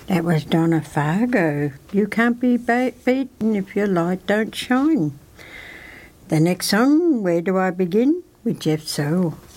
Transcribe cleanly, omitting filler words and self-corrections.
That was Donna Fargo. You can't be beaten if your light don't shine. The next song, Where Do I Begin? With Jeff Searle.